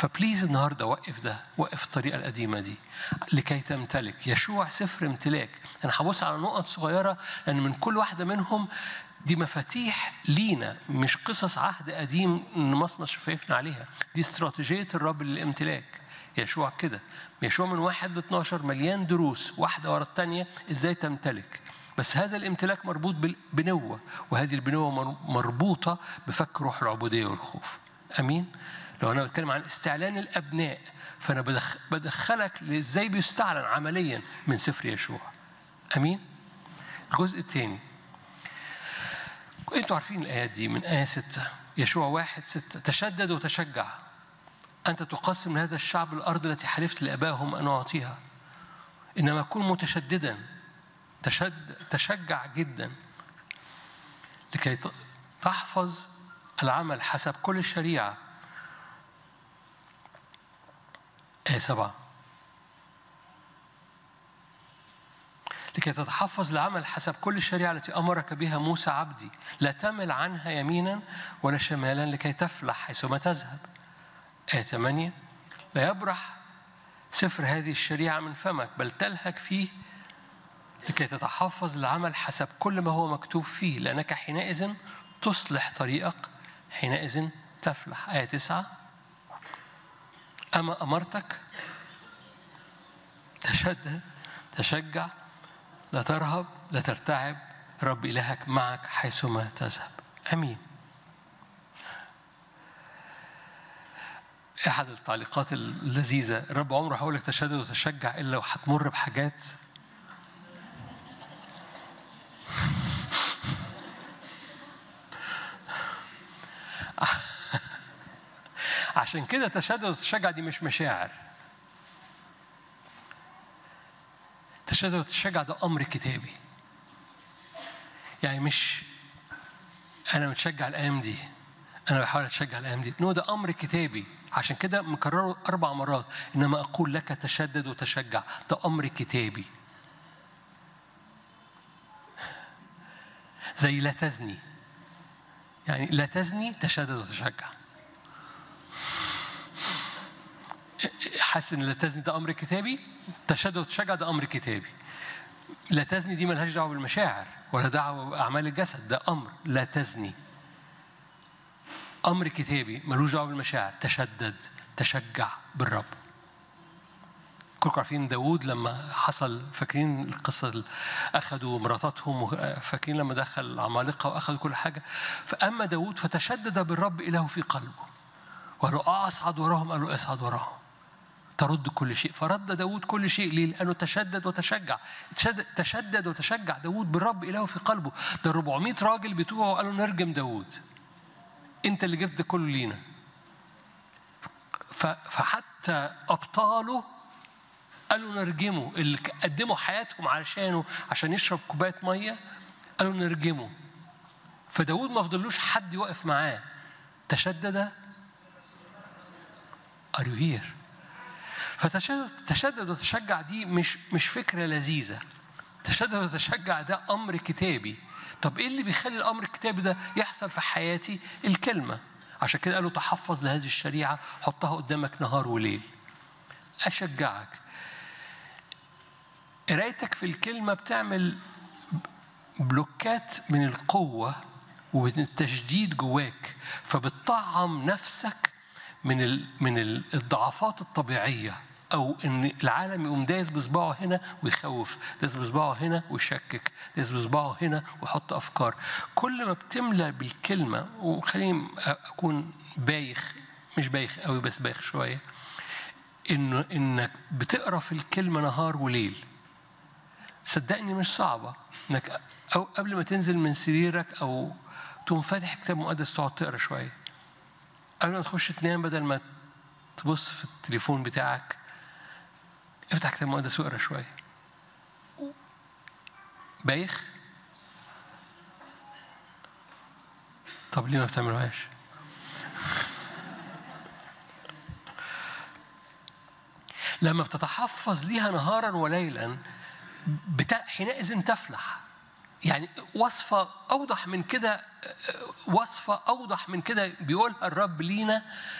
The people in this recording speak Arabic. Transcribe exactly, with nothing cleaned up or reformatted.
فبليز النهارده وقف ده، وقف الطريقه القديمه دي لكي تمتلك. يشوع سفر امتلاك. انا هبص على نقط صغيره لان من كل واحده منهم دي مفاتيح لينا، مش قصص عهد قديم نمصمص شفايفنا عليها. دي استراتيجيه الرب للامتلاك. يشوع كده، يشوع من واحد ل اتناشر مليان دروس واحده ورا الثانيه ازاي تمتلك. بس هذا الامتلاك مربوط بنوة، وهذه البنوة مربوطة بفك روح العبودية والخوف. أمين؟ لو أنا بتكلم عن استعلان الأبناء فأنا بدخلك لإزاي بيستعلن عمليا من سفر يشوع. أمين؟ الجزء الثاني، أنتوا عارفين الآيات دي من آية ستة، يشوع واحد ستة، تشدد وتشجع أنت تقسم لهذا الشعب الأرض التي حلفت لآبائهم أن أعطيها، إنما كن متشددا، تشد تشجع جدا لكي تحفظ العمل حسب كل الشريعة. آية سبعة، لكي تتحفظ العمل حسب كل الشريعة التي أمرك بها موسى عبدي، لا تمل عنها يمينا ولا شمالا لكي تفلح حيثما تذهب. آية ثمانية، لا يبرح سفر هذه الشريعة من فمك بل تلهك فيه لكي تتحفظ العمل حسب كل ما هو مكتوب فيه، لأنك حينئذ تصلح طريقك، حينئذ تفلح. آية تسعة، أما أمرتك تشدد تشجع لا ترهب لا ترتعب، رب إلهك معك حيثما تذهب. أمين. أحد التعليقات اللذيذة، الرب عمره هقول لك تشدد وتشجع إلا وهتمر بحاجات عشان كده تشدد وتشجع دي مش مشاعر. تشدد وتشجع ده أمر كتابي. يعني مش أنا متشجع الأيام دي، أنا بحاول أتشجع الأيام دي، نو ده أمر كتابي. عشان كده مكرره أربع مرات، إنما أقول لك تشدد وتشجع، ده أمر كتابي. زي لا تزني، يعني لا تزني تشدد وتشجع. حاسس ان لا تزني ده امر كتابي، تشدد وتشجع ده امر كتابي. لا تزني دي ملهاش دعوه بالمشاعر ولا دعوه باعمال الجسد، ده امر لا تزني، امر كتابي ملوش دعوه بالمشاعر. تشدد تشجع بالرب. كلكم عارفين داود لما حصل، فاكرين القصه، اخذوا مراتاتهم، فاكرين لما دخل عمالقه واخذوا كل حاجه. فاما داود فتشدد بالرب اله في قلبه وقالوا اصعد وراهم، قالوا اصعد وراهم ترد كل شيء. فرد داود كل شيء ليه؟ لأنه تشدد وتشجع. تشدد, تشدد وتشجع داود بالرب إلهه في قلبه. ده أربعمائة راجل بتوعه قالوا نرجم داود، أنت اللي جبت ده كله لينا. فحتى أبطاله قالوا نرجمه، اللي قدموا حياتهم علشانه عشان يشرب كوباية مية قالوا نرجمه. فداود ما فضلوش حد يوقف معاه. تشدد. Are you here؟ فتشدد وتشجع دي مش مش فكرة لذيذة. تشدد وتشجع ده أمر كتابي. طب إيه اللي بيخلي الأمر الكتابي ده يحصل في حياتي؟ الكلمة. عشان كده قالوا تحفظ لهذه الشريعة، حطها قدامك نهار وليل. أشجعك، قرايتك في الكلمة بتعمل بلوكات من القوة والتشديد جواك، فبتطعم نفسك من من الضعفات الطبيعية، أو إن العالم يقوم دايس بصباعه هنا ويخوف، دايس بصباعه هنا ويشكك، دايس بصباعه هنا ويحط أفكار. كل ما بتملى بالكلمة، وخليني أكون بايخ، مش بايخ قوي بس بايخ شوية، إنه إنك بتقرأ في الكلمة نهار وليل. صدقني مش صعبة إنك أو قبل ما تنزل من سريرك أو تقوم فاتح كتاب مقدس تقعد تقرأ شوية. قبل ما تخش تنام بدل ما تبص في التليفون بتاعك، افتح كتاب مقدس واقرا شويه. بايخ؟ طب ليه ما بتعملوهاش؟ لما بتتحفظ ليها نهارا وليلا بتا... حينئذ تفلح. يعني وصفة أوضح من كده، وصفة أوضح من كده بيقولها الرب لينا